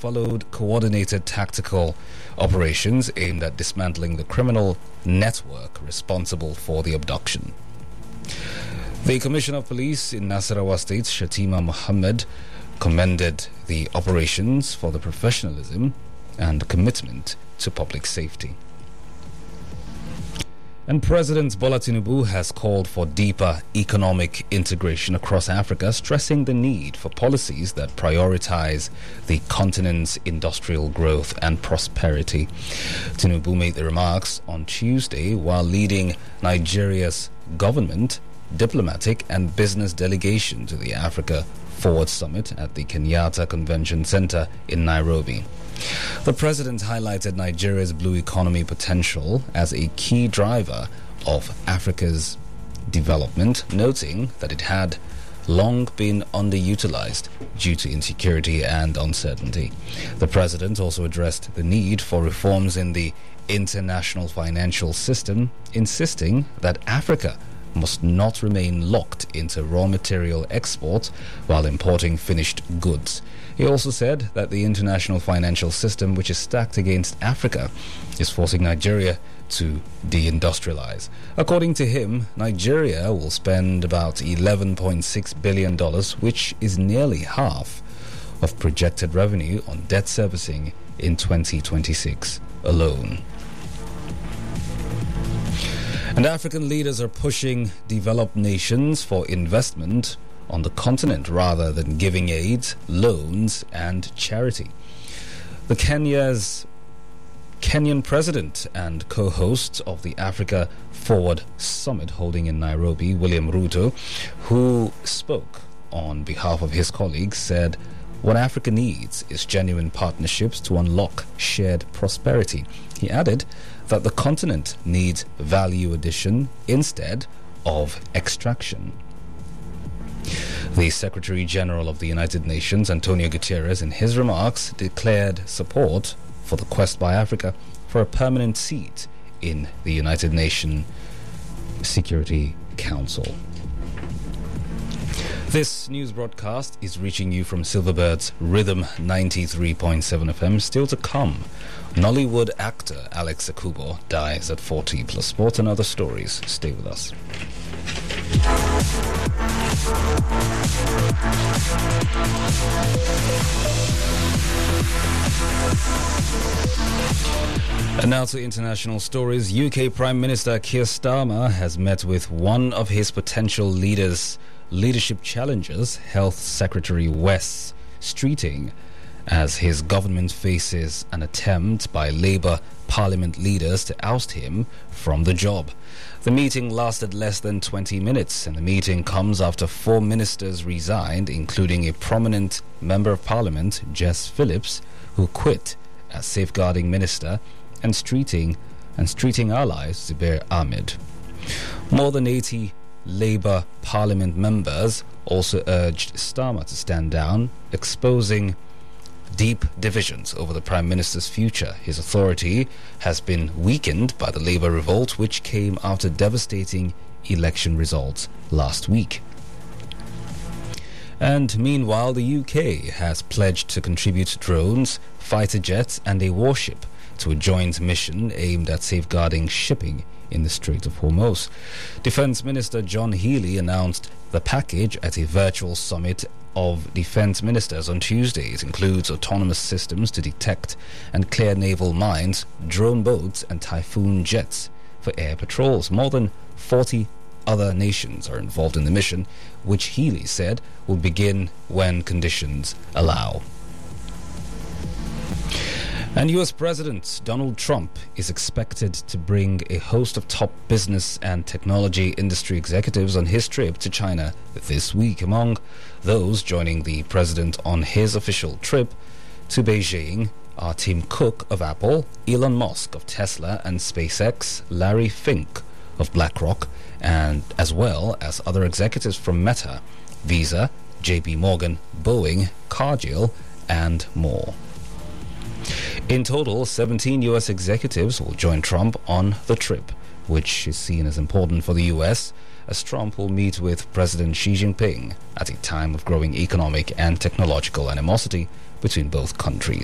followed coordinated tactical operations aimed at dismantling the criminal network responsible for the abduction. The Commissioner of Police in Nasarawa State, Shatima Mohammed, commended the operations for the professionalism and commitment to public safety. And President Bola Tinubu has called for deeper economic integration across Africa, stressing the need for policies that prioritize the continent's industrial growth and prosperity. Tinubu made the remarks on Tuesday while leading Nigeria's government, diplomatic and business delegation to the Africa Forward Summit at the Kenyatta Convention Center in Nairobi. The president highlighted Nigeria's blue economy potential as a key driver of Africa's development, noting that it had long been underutilized due to insecurity and uncertainty. The president also addressed the need for reforms in the international financial system, insisting that Africa must not remain locked into raw material exports while importing finished goods. He also said that the international financial system, which is stacked against Africa, is forcing Nigeria to deindustrialize. According to him, Nigeria will spend about $11.6 billion, which is nearly half of projected revenue on debt servicing in 2026 alone. And African leaders are pushing developed nations for investment on the continent rather than giving aid, loans and charity. The Kenyan president and co-host of the Africa Forward Summit holding in Nairobi, William Ruto, who spoke on behalf of his colleagues, said what Africa needs is genuine partnerships to unlock shared prosperity. He added that the continent needs value addition instead of extraction. The Secretary General of the United Nations, Antonio Guterres, in his remarks declared support for the quest by Africa for a permanent seat in the United Nations Security Council. This news broadcast is reaching you from Silverbird's Rhythm 93.7 FM. Still to come, Nollywood actor Alex Akubo dies at 40, plus sport and other stories. Stay with us. And now to international stories. UK Prime Minister Keir Starmer has met with one of his potential leadership challengers, Health Secretary Wes Streeting, as his government faces an attempt by Labour Parliament leaders to oust him from the job. The meeting lasted less than 20 minutes, and the meeting comes after 4 ministers resigned, including a prominent Member of Parliament, Jess Phillips, who quit as Safeguarding Minister, and Streeting ally Zubair Ahmed. More than 80 Labour Parliament members also urged Starmer to stand down, exposing deep divisions over the Prime Minister's future. His authority has been weakened by the Labour revolt, which came after devastating election results last week. And meanwhile, the UK has pledged to contribute drones, fighter jets and a warship to a joint mission aimed at safeguarding shipping in the Strait of Hormuz. Defence Minister John Healey announced the package at a virtual summit of defence ministers on Tuesday. It includes autonomous systems to detect and clear naval mines, drone boats and Typhoon jets for air patrols. More than 40 other nations are involved in the mission, which Healey said will begin when conditions allow. And US President Donald Trump is expected to bring a host of top business and technology industry executives on his trip to China this week. Among those joining the president on his official trip to Beijing are Tim Cook of Apple, Elon Musk of Tesla and SpaceX, Larry Fink of BlackRock, and as well as other executives from Meta, Visa, JP Morgan, Boeing, Cargill, and more. In total, 17 U.S. executives will join Trump on the trip, which is seen as important for the U.S., as Trump will meet with President Xi Jinping at a time of growing economic and technological animosity between both countries.